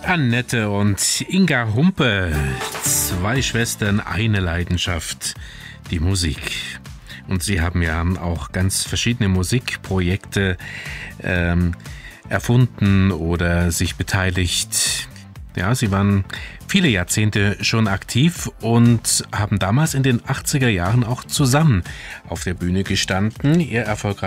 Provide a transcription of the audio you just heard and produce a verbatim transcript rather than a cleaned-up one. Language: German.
Annette und Inga Humpe, zwei Schwestern, eine Leidenschaft, die Musik. Und sie haben ja auch ganz verschiedene Musikprojekte ähm, erfunden oder sich beteiligt. Ja, sie waren viele Jahrzehnte schon aktiv und haben damals in den achtziger Jahren auch zusammen auf der Bühne gestanden. Ihr erfolgreiches